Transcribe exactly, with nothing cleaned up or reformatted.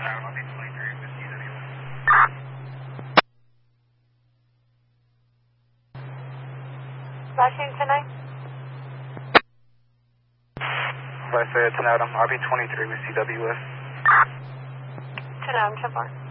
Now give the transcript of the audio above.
Washington nine. Lafayette ten Adam, R B twenty-three with C W S. ten Adam, ten four.